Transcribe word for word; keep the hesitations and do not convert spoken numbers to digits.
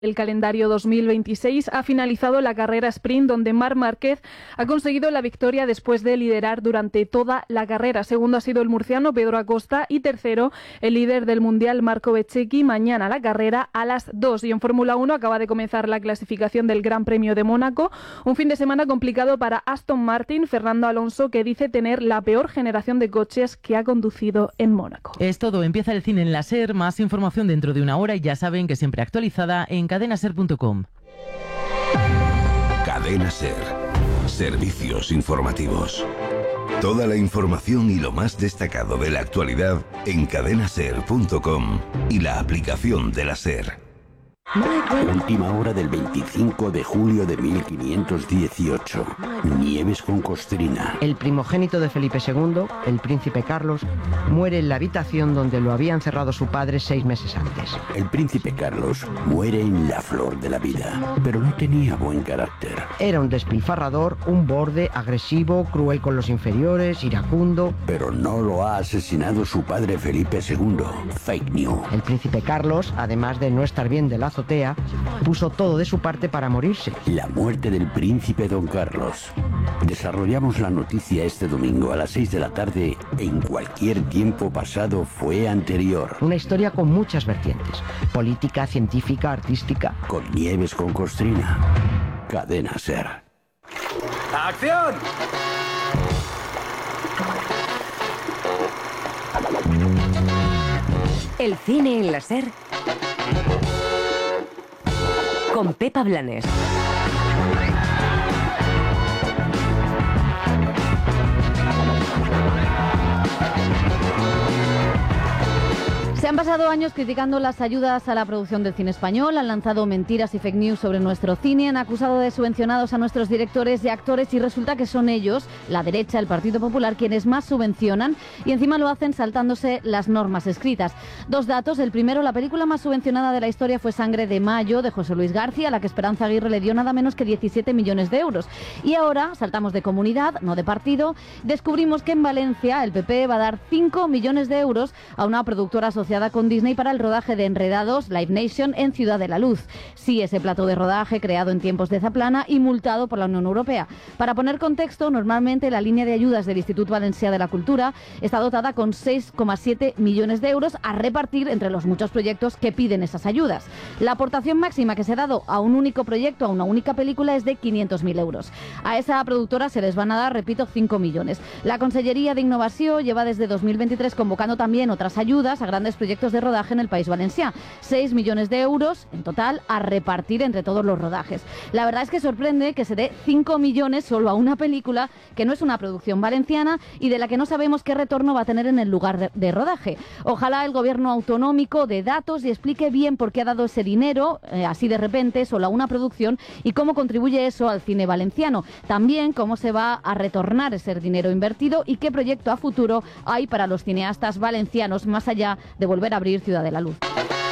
El calendario dos mil veintiséis ha finalizado la carrera sprint, donde Marc Márquez ha conseguido la victoria después de liderar durante toda la carrera. Segundo ha sido el murciano Pedro Acosta y tercero el líder del Mundial Marco Bezzecchi. Mañana la carrera a las dos. Y en Fórmula uno acaba de comenzar la clasificación del Gran Premio de Mónaco. Un fin de semana complicado para Aston Martin. Fernando Alonso, que dice tener la peor generación de coches que ha conducido en Mónaco. Es todo. Empieza el cine en la SER. Más información dentro de una hora y ya saben que siempre actualizada en cadena ser punto com. Cadena SER. Servicios informativos. Toda la información y lo más destacado de la actualidad en cadena ser punto com y la aplicación de la SER. Última hora del veinticinco de julio de mil quinientos dieciocho. Nieves con Costrina. El primogénito de Felipe segundo, el príncipe Carlos, muere en la habitación donde lo había encerrado su padre seis meses antes. El príncipe Carlos muere en la flor de la vida, pero no tenía buen carácter. Era un despilfarrador, un borde, agresivo, cruel con los inferiores, iracundo. Pero no lo ha asesinado su padre Felipe segundo. Fake news. El príncipe Carlos, además de no estar bien de la azotea, puso todo de su parte para morirse. La muerte del príncipe Don Carlos. Desarrollamos la noticia este domingo a las seis de la tarde. En cualquier tiempo pasado fue anterior. Una historia con muchas vertientes: política, científica, artística. Con Nieves con Costrina. Cadena SER. ¡Acción! El cine en la SER con Pepa Blanes. Se han pasado años criticando las ayudas a la producción del cine español, han lanzado mentiras y fake news sobre nuestro cine, han acusado de subvencionados a nuestros directores y actores y resulta que son ellos, la derecha, el Partido Popular, quienes más subvencionan y encima lo hacen saltándose las normas escritas. Dos datos: el primero, la película más subvencionada de la historia fue Sangre de Mayo, de José Luis García, a la que Esperanza Aguirre le dio nada menos que diecisiete millones de euros. Y ahora saltamos de comunidad, no de partido, descubrimos que en Valencia el P P va a dar cinco millones de euros a una productora asociada con Disney para el rodaje de Enredados, Live Nation, en Ciudad de la Luz. Sí, ese plató de rodaje creado en tiempos de Zaplana y multado por la Unión Europea. Para poner contexto, normalmente la línea de ayudas del Instituto Valencià de la Cultura está dotada con seis coma siete millones de euros a repartir entre los muchos proyectos que piden esas ayudas. La aportación máxima que se ha dado a un único proyecto, a una única película, es de quinientos mil euros. A esa productora se les van a dar, repito, cinco millones. La Consellería de Innovación lleva desde dos mil veintitrés convocando también otras ayudas a grandes proyectos de rodaje en el País Valencià. seis millones de euros en total a repartir entre todos los rodajes. La verdad es que sorprende que se dé cinco millones solo a una película que no es una producción valenciana y de la que no sabemos qué retorno va a tener en el lugar de, de rodaje. Ojalá el gobierno autonómico dé datos y explique bien por qué ha dado ese dinero, eh, así de repente, solo a una producción y cómo contribuye eso al cine valenciano. También cómo se va a retornar ese dinero invertido y qué proyecto a futuro hay para los cineastas valencianos, más allá de volver a abrir Ciudad de la Luz.